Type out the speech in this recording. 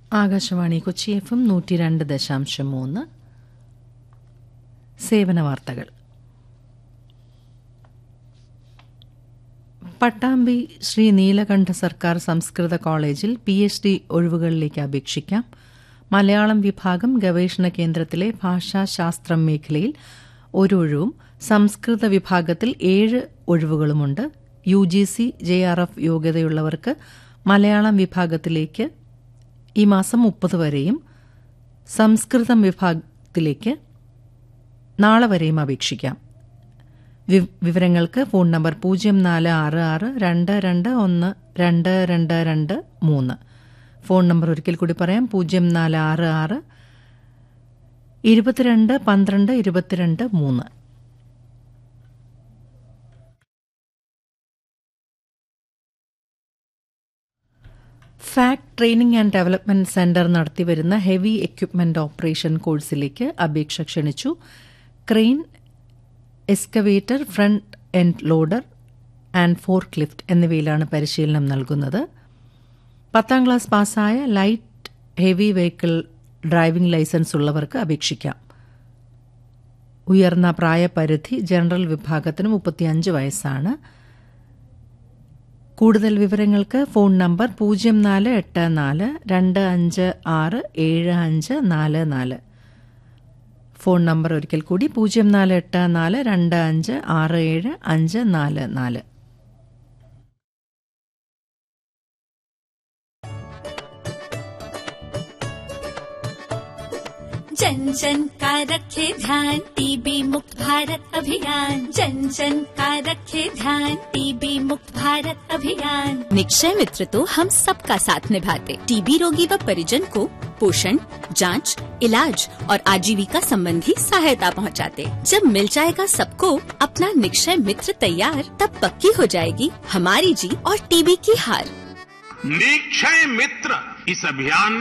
Akashvani Kochi FM 102.3 സേവന വാർത്തകൾ. പട്ടാമ്പി ശ്രീ നീലകണ്ഠ സർക്കാർ സംസ്കൃത കോളേജിൽ PhD ഒഴിവുകളിലേക്ക് അപേക്ഷിക്കാം. മലയാളം വിഭാഗം ഗവേഷണ കേന്ദ്രത്തിലെ ഭാഷാശാസ്ത്രം മേഖലയിൽ ഒരു ഒഴിവും സംസ്കൃത വിഭാഗത്തിൽ 7 ഒഴിവുകളുമുണ്ട്. UGC JRF യോഗ്യതയുള്ളവർക്ക് മലയാളം വിഭാഗത്തിലേക്ക് ഈ മാസം 30 വരെയും സംസ്കൃതം വിഭാഗത്തിലേക്ക് നാളെ വരെയും അപേക്ഷിക്കാം. വിവരങ്ങൾക്ക് ഫോൺ നമ്പർ 0466221223. ഫോൺ നമ്പർ ഒരിക്കൽ കൂടി പറയാം, 0466 22 12 22 3. Fact training and development centre നടത്തിവരുന്ന ഹെവി എക്യുപ്മെന്റ് ഓപ്പറേഷൻ കോഴ്സിലേക്ക് അപേക്ഷ ക്ഷണിച്ചു. Crane, excavator, front end loader and fork lift എന്നിവയിലാണ് പരിശീലനം നൽകുന്നത്. 10ാം ക്ലാസ് പാസ്സായ light heavy vehicle driving licence ഉള്ളവർക്ക് അപേക്ഷിക്കാം. ഉയർന്ന പ്രായപരിധി ജനറൽ വിഭാഗത്തിന് 35 വയസ്സാണ്. കൂടുതൽ വിവരങ്ങൾക്ക് ഫോൺ നമ്പർ 0484256754. ഫോൺ നമ്പർ ഒരിക്കൽ കൂടി 0484256754. जन जन का रखे ध्यान, टीबी मुक्त भारत अभियान. जन जन का रखे ध्यान, टीबी मुक्त भारत अभियान. निक्षय मित्र तो हम सबका साथ निभाते. टीबी रोगी व परिजन को पोषण, जांच, इलाज और आजीविका संबंधी सहायता पहुंचाते. जब मिल जाएगा सबको अपना निक्षय मित्र तैयार, तब पक्की हो जाएगी हमारी जीत और टीबी की हार. निक्षय मित्र इस अभियान